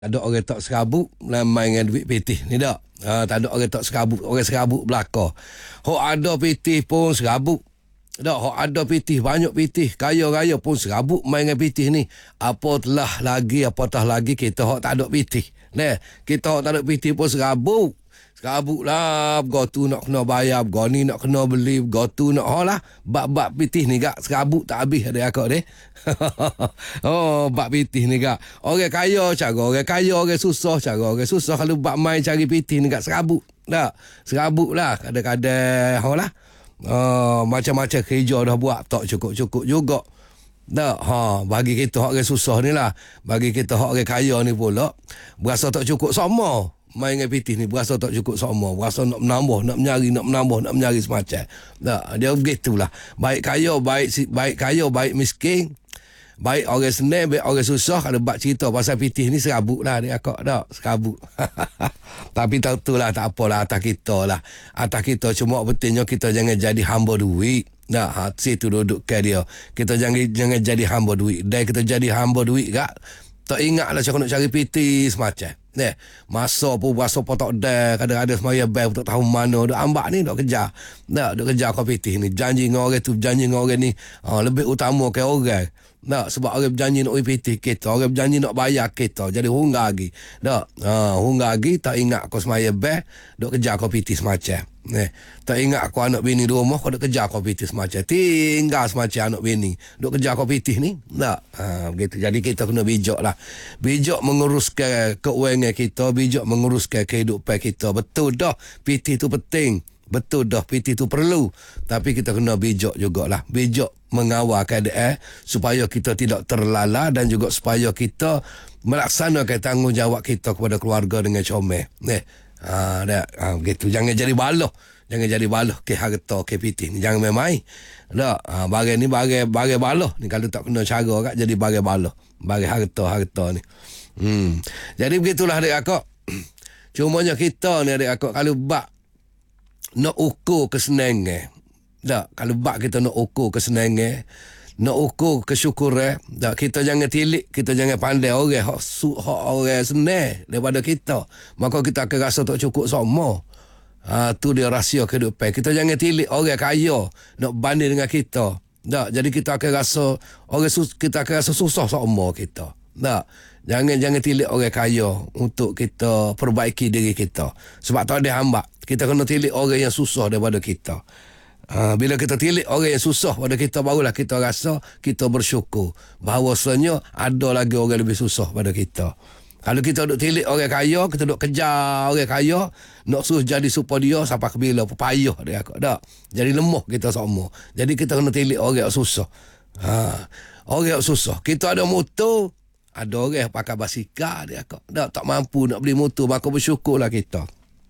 ada orang tak serabut main dengan duit pitih ni tak. Tak ada orang tak serabut, orang serabut belaka. Hok ada pitih pun serabut. Tak, hok ada pitih, banyak pitih, kaya-kaya pun serabut main dengan pitih ni. Apatah lagi kita hok tak ada pitih. Nah, kita hok tak ada pitih pun serabut. Serabut lah, tu nak kena bayar, ni nak kena beli, tu nak lah. Bab-bab pitih ni gak serabut tak habis ada akak deh. Oh, bab pitih ni gak. Orang kaya cara orang kaya, orang susah cara orang susah. Kalau bab main cari pitih ni gak serabut. Tak, serabut lah. Kadang-kadang lah. Macam-macam kerja dah buat tak cukup-cukup juga. Tak, bagi kita orang susah ni lah. Bagi kita orang kaya ni pula berasa tak cukup sama. Main dengan pitih ni berasa tak cukup sama, berasa nak menambah, nak menyari semacam. Tak, dia begitulah. Baik kaya, baik miskin, baik orang senang, baik orang susah. Kalau buat cerita pasal pitih ni serabut lah dia akak tak, serabut. Tapi tu lah, tak apalah atas kita lah. Atas kita cuma pentingnya kita jangan jadi hamba duit. Nah, situ duduk ke dia. Kita jangan jadi hamba duit. Dan kita jadi hamba duit gak, tak ingat lah cara nak cari pitih semacam. Masa pun berasa pun tak ada. Kadang-kadang semaya bel tak tahu mana. Duk ambak ni duk kejar. Duk kejar kau pitih ni. Janji dengan orang tu, janji dengan orang ni. Lebih utama ke orang. Sebab orang berjanji nak pitih kita. Orang berjanji nak bayar kita. Jadi hunggar lagi. Hunggar lagi. Tak ingat kau semaya bel. Duk kejar kau pitih semacam. Tak ingat kau anak bini di rumah. Kau duk kejar kau pitih semacam. Tinggal semacam anak bini. Duk kejar kau pitih ni. Begitu. Jadi kita kena bijak lah. Bijak menguruskan keuangan kita, bijak menguruskan kehidupan kita. Betul dah pitih tu penting, betul dah pitih tu perlu, tapi kita kena bijak jugalah, bijak mengawal keadaan supaya kita tidak terlala dan juga supaya kita melaksanakan tanggungjawab kita kepada keluarga dengan comel. Begitu. Jangan jadi baloh, ke harta ke pitih ni, jangan main-main. Bagai ni bagai baloh ni, kalau tak kena cara kat jadi bagai baloh, bagai harta ni. Jadi begitulah adik akak. Cumanya kita ni adik akak, kalau bak nak ukur kesenangan, kalau bak kita nak ukur kesenangan, nak ukur kesyukuran, kita jangan tilik, kita jangan pandai orang orang senang daripada kita, maka kita akan rasa tak cukup sama. Tu dia rahsia kehidupan. Kita jangan tilik orang kaya nak banding dengan kita. Jadi kita akan rasa kita akan rasa susah sama kita. Jangan tilik orang kaya untuk kita perbaiki diri kita. Sebab tak ada hamba. Kita kena tilik orang yang susah daripada kita. Bila kita tilik orang yang susah pada kita, barulah kita rasa kita bersyukur bahawasanya ada lagi orang lebih susah pada kita. Kalau kita duk tilik orang kaya, kita duk kejar orang kaya, nak suruh jadi supaya dia sampai ke bila payah dia akak tak. Jadi lemah kita semua. Jadi kita kena tilik orang yang susah. Orang yang susah. Kita ada motor, ada orang yang pakai basikal dia akak. Tak mampu nak beli motor, maka bersyukurlah kita.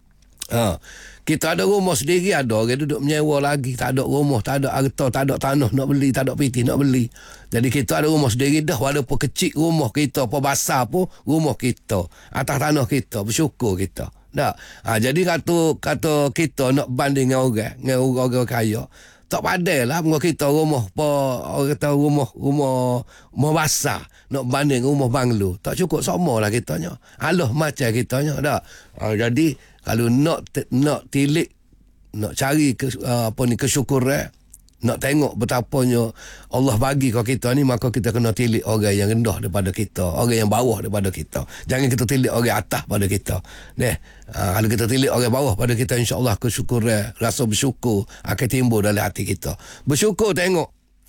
Kita ada rumah sendiri, ada orang duduk menyewa lagi, tak ada rumah, tak ada harta, tak ada tanah nak beli, tak ada pitih nak beli. Jadi kita ada rumah sendiri dah, walaupun kecil rumah kita, apa basah pun rumah kita, atas tanah kita, bersyukur kita. Jadi kata kita nak banding dengan orang kaya, tak padai lah kita rumah orang kata rumah basah nak banding rumah banglo, tak cukup sama lah kitanya. Alah macam kitanya dak. Jadi kalau nak tilik, nak cari kesyukuran, nak tengok betapanya Allah bagi kat kita ni, maka kita kena tilik orang yang rendah daripada kita, orang yang bawah daripada kita. Jangan kita tilik orang atas pada kita. Kalau kita tilik orang bawah pada kita, insya-Allah kesyukuran, rasa bersyukur akan timbul dalam hati kita. Bersyukur tengok.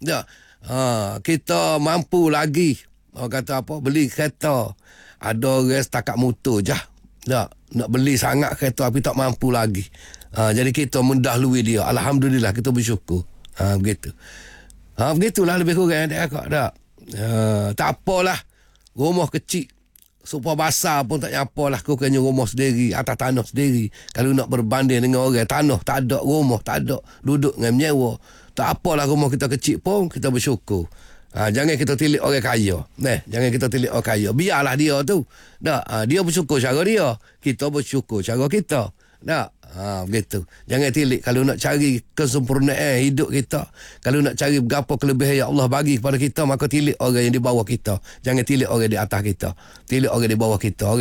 Kita mampu lagi. Orang kata apa? Beli kereta. Ada orang setakat motor je. Nak beli sangat kereta tapi tak mampu lagi. Jadi kita mendahului dia. Alhamdulillah, kita bersyukur. Begitu. Begitulah lebih kurang dia akak tak. Tak apalah. Rumah kecil, supaya basah pun tak apalah. Kau kena rumah sendiri, atas tanah sendiri. Kalau nak berbanding dengan orang, tanah tak ada, rumah tak ada, duduk dengan menyewa. Tak apalah rumah kita kecil pun, kita bersyukur. Jangan kita tilik orang kaya. Jangan kita tilik orang kaya. Biarlah dia tu. Dia bersyukur cara dia, kita bersyukur cara kita. Tak? Begitu. Jangan tilik. Kalau nak cari kesempurnaan hidup kita, kalau nak cari berapa kelebihan yang Allah bagi kepada kita, maka tilik orang yang di bawah kita. Jangan tilik orang di atas kita. Tilik orang di bawah kita.